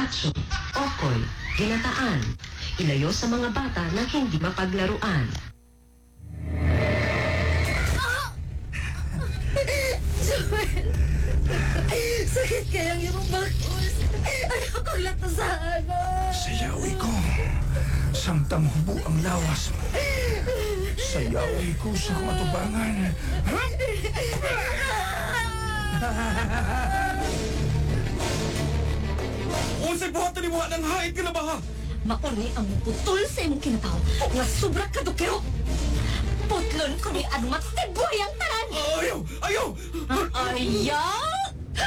gazpacho, okoy, ginataan. Ilayo sa mga bata na hindi mapaglaruan. Joel! Sakit kayang iyong bakos. Ayaw kong latasaan mo. Sayawi ko. Samtang hubo ang lawas mo. Sayawi ko sa matubangan. Unsay buhatan ni mo ng haid ka na ba ha? Mauni ang muputol sa imong kinataw. Nga sobra ka dukero. Putlon ko ni ano matibay ang tanan. Ayaw! Ayaw! Ayaw!